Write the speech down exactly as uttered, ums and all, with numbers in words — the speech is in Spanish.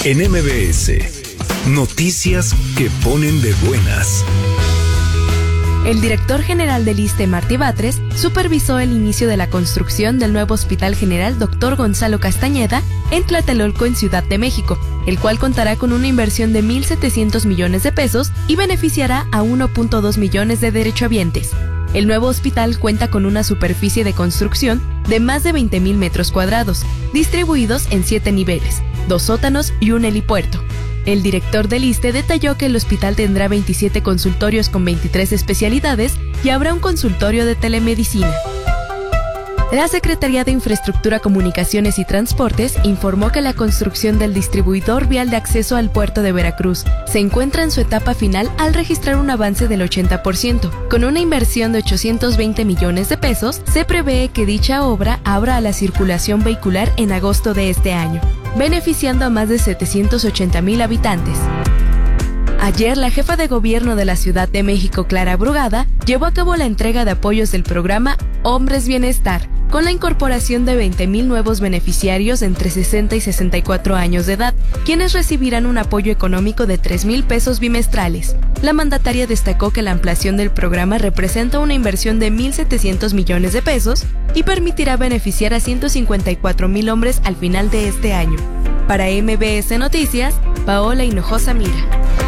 En M B S, noticias que ponen de buenas. El director general del ISSSTE, Martí Batres, supervisó el inicio de la construcción del nuevo Hospital General doctor Gonzalo Castañeda en Tlatelolco, en Ciudad de México, el cual contará con una inversión de mil setecientos millones de pesos y beneficiará a uno punto dos millones de derechohabientes. El nuevo hospital cuenta con una superficie de construcción de más de veinte mil metros cuadrados, distribuidos en siete niveles, dos sótanos y un helipuerto. El director del ISSSTE detalló que el hospital tendrá veintisiete consultorios con veintitrés especialidades y habrá un consultorio de telemedicina. La Secretaría de Infraestructura, Comunicaciones y Transportes informó que la construcción del distribuidor vial de acceso al puerto de Veracruz se encuentra en su etapa final al registrar un avance del ochenta por ciento. Con una inversión de ochocientos veinte millones de pesos, se prevé que dicha obra abra a la circulación vehicular en agosto de este año, beneficiando a más de setecientos ochenta mil habitantes. Ayer, la jefa de gobierno de la Ciudad de México, Clara Brugada, llevó a cabo la entrega de apoyos del programa Hombres Bienestar, con la incorporación de veinte mil nuevos beneficiarios entre sesenta y sesenta y cuatro años de edad, quienes recibirán un apoyo económico de tres mil pesos bimestrales. La mandataria destacó que la ampliación del programa representa una inversión de mil setecientos millones de pesos y permitirá beneficiar a ciento cincuenta y cuatro mil hombres al final de este año. Para M B S Noticias, Paola Hinojosa Mira.